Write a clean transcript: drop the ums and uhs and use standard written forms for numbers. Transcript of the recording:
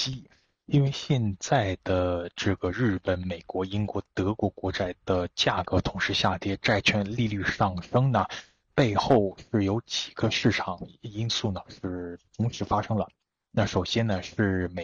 机。因为现在的这个日本、美国、英国、德国国债的价格同时下跌，债券利率上升呢，背后是有几个市场因素呢是同时发生了。那首先呢是美